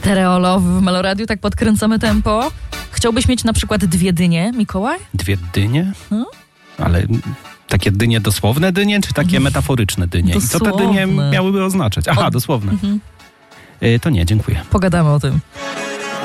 Tereolowy w Meloradiu, tak podkręcamy tempo. Chciałbyś mieć na przykład 2 dynie, Mikołaj? 2 dynie? Ale takie dynie dosłowne dynie, czy takie metaforyczne dynie? Dosłowne. I co te dynie miałyby oznaczać? Aha, dosłowne. To nie, dziękuję. Pogadamy o tym.